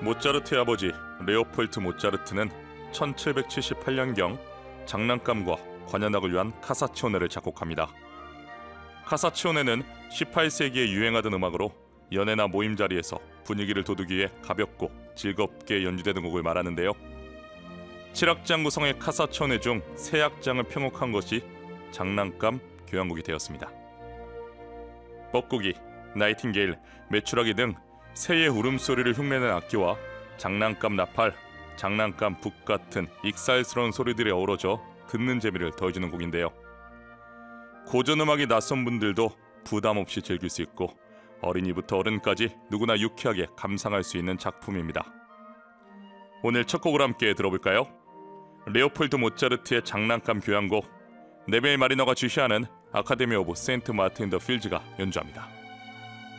모차르트의 아버지 레오폴트 모차르트는 1778년경 장난감과 관현악을 위한 카사치오네를 작곡합니다. 카사치오네는 18세기에 유행하던 음악으로 연애나 모임 자리에서 분위기를 돋우기 위해 가볍고 즐겁게 연주되는 곡을 말하는데요. 7악장 구성의 카사치오네 중 3악장을 편곡한 것이 장난감 교향곡이 되었습니다. 뻐꾸기, 나이팅게일, 메추라기 등 새의 울음소리를 흉내낸 악기와 장난감 나팔, 장난감 북 같은 익살스러운 소리들이 어우러져 듣는 재미를 더해주는 곡인데요. 고전음악이 낯선 분들도 부담 없이 즐길 수 있고 어린이부터 어른까지 누구나 유쾌하게 감상할 수 있는 작품입니다. 오늘 첫 곡을 함께 들어볼까요? 레오폴드 모차르트의 장난감 교향곡, 네벨 마리너가 주시하는 아카데미 오브 세인트 마틴 더 필즈가 연주합니다.